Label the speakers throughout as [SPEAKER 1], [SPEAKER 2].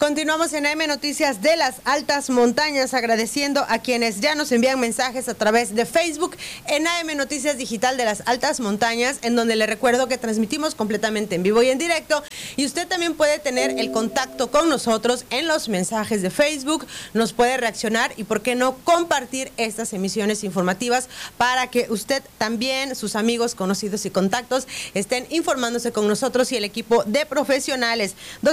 [SPEAKER 1] Continuamos en AM Noticias de las Altas Montañas, agradeciendo a quienes ya nos envían mensajes a través de Facebook en AM Noticias Digital de las Altas Montañas, en donde le recuerdo que transmitimos completamente en vivo y en directo, y usted también puede tener el contacto con nosotros en los mensajes de Facebook, nos puede reaccionar y por qué no compartir estas emisiones informativas para que usted también, sus amigos, conocidos y contactos estén informándose con nosotros y el equipo de profesionales.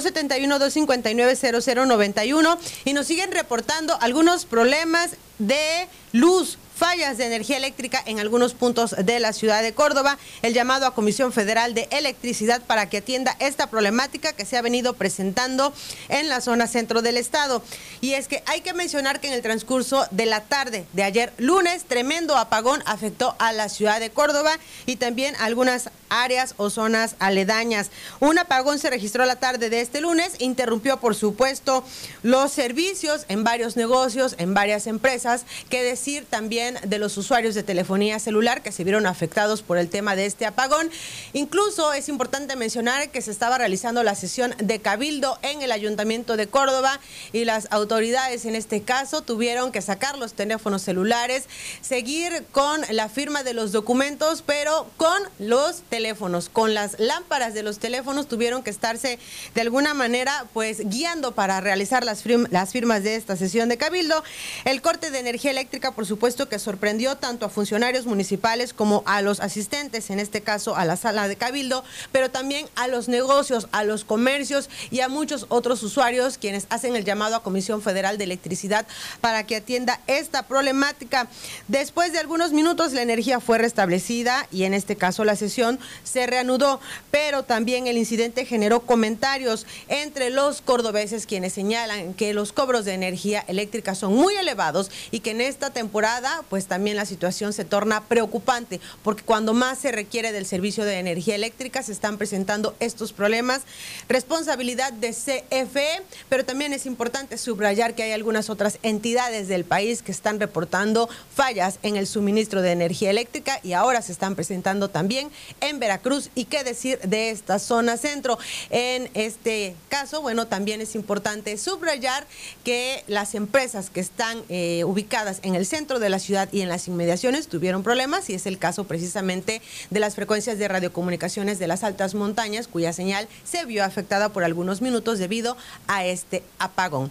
[SPEAKER 1] 271-259-0091, y nos siguen reportando algunos problemas de luz, fallas de energía eléctrica en algunos puntos de la ciudad de Córdoba. El llamado a Comisión Federal de Electricidad para que atienda esta problemática que se ha venido presentando en la zona centro del estado. Y es que hay que mencionar que en el transcurso de la tarde de ayer lunes, tremendo apagón afectó a la ciudad de Córdoba y también algunas áreas o zonas aledañas. Un apagón se registró la tarde de este lunes, interrumpió por supuesto los servicios en varios negocios, en varias empresas, que decir también de los usuarios de telefonía celular que se vieron afectados por el tema de este apagón. Incluso es importante mencionar que se estaba realizando la sesión de cabildo en el Ayuntamiento de Córdoba y las autoridades en este caso tuvieron que sacar los teléfonos celulares, seguir con la firma de los documentos, pero con los teléfonos, con las lámparas de los teléfonos tuvieron que estarse de alguna manera pues guiando para realizar las firmas de esta sesión de cabildo. El corte de energía eléctrica, por supuesto, que sorprendió tanto a funcionarios municipales como a los asistentes, en este caso a la sala de cabildo, pero también a los negocios, a los comercios y a muchos otros usuarios quienes hacen el llamado a Comisión Federal de Electricidad para que atienda esta problemática. Después de algunos minutos la energía fue restablecida y en este caso la sesión se reanudó, pero también el incidente generó comentarios entre los cordobeses quienes señalan que los cobros de energía eléctrica son muy elevados y que en esta temporada pues también la situación se torna preocupante porque cuando más se requiere del servicio de energía eléctrica se están presentando estos problemas. Responsabilidad de CFE, pero también es importante subrayar que hay algunas otras entidades del país que están reportando fallas en el suministro de energía eléctrica y ahora se están presentando también en Veracruz. Y qué decir de esta zona centro. En este caso, bueno, también es importante subrayar que las empresas que están ubicadas en el centro de la ciudad y en las inmediaciones tuvieron problemas y es el caso precisamente de las frecuencias de radiocomunicaciones de las altas montañas cuya señal se vio afectada por algunos minutos debido a este apagón.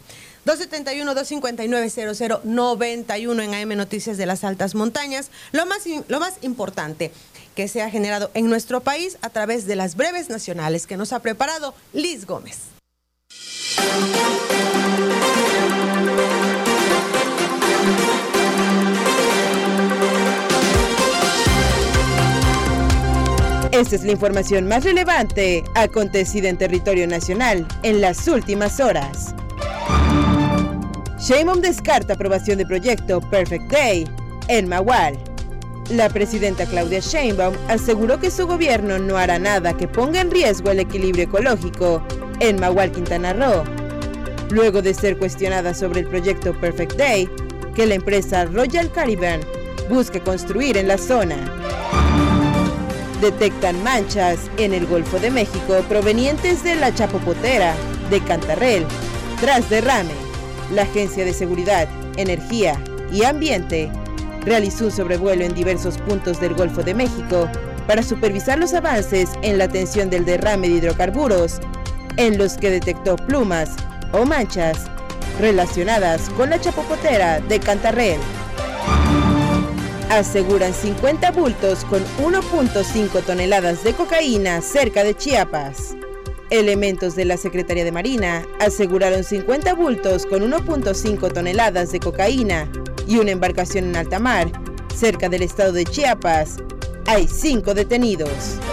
[SPEAKER 1] 271-259-0091 en AM Noticias de las Altas Montañas. Lo más importante que se ha generado en nuestro país a través de las breves nacionales que nos ha preparado Liz Gómez.
[SPEAKER 2] Esta es la información más relevante acontecida en territorio nacional en las últimas horas. Sheinbaum descarta aprobación de proyecto Perfect Day en Mahual. La presidenta Claudia Sheinbaum aseguró que su gobierno no hará nada que ponga en riesgo el equilibrio ecológico en Mahual, Quintana Roo, luego de ser cuestionada sobre el proyecto Perfect Day que la empresa Royal Caribbean busca construir en la zona. Detectan manchas en el Golfo de México provenientes de la Chapopotera de Cantarell tras derrame. La Agencia de Seguridad, Energía y Ambiente realizó un sobrevuelo en diversos puntos del Golfo de México para supervisar los avances en la atención del derrame de hidrocarburos, en los que detectó plumas o manchas relacionadas con la Chapopotera de Cantarell. Aseguran 50 bultos con 1.5 toneladas de cocaína cerca de Chiapas. Elementos de la Secretaría de Marina aseguraron 50 bultos con 1.5 toneladas de cocaína y una embarcación en alta mar cerca del estado de Chiapas. Hay 5 detenidos.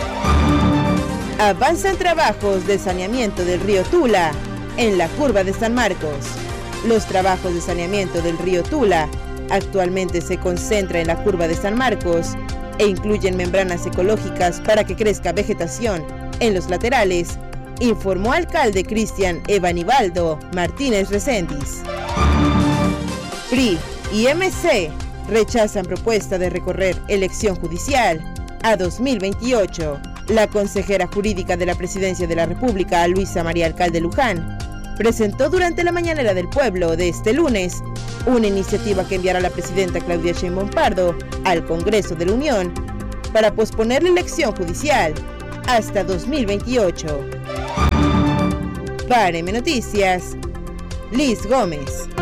[SPEAKER 2] Avanzan trabajos de saneamiento del río Tula en la curva de San Marcos. Los trabajos de saneamiento del río Tula actualmente se concentran en la curva de San Marcos e incluyen membranas ecológicas para que crezca vegetación en los laterales, informó alcalde Cristian Evanibaldo Martínez Reséndiz. PRI y MC rechazan propuesta de recorrer elección judicial a 2028. La consejera jurídica de la Presidencia de la República, Luisa María Alcalde Luján, presentó durante la mañanera del pueblo de este lunes una iniciativa que enviará la presidenta Claudia Sheinbaum Pardo al Congreso de la Unión para posponer la elección judicial hasta 2028. Para M Noticias, Liz Gómez.